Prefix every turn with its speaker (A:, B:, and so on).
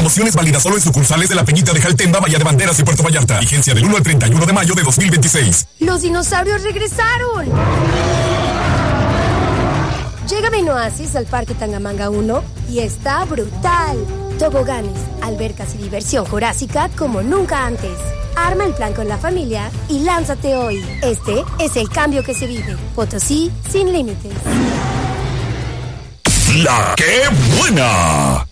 A: Promociones válidas solo en sucursales de La Peñita de Jaltemba, Bahía de Banderas y Puerto Vallarta. Vigencia del 1 al 31 de mayo de 2026.
B: ¡Los dinosaurios regresaron! Llega Benoasis al Parque Tangamanga 1 y está brutal. Toboganes, albercas y diversión jurásica como nunca antes. Arma el plan con la familia y lánzate hoy. Este es el cambio que se vive. Potosí sin límites.
A: ¡La qué buena!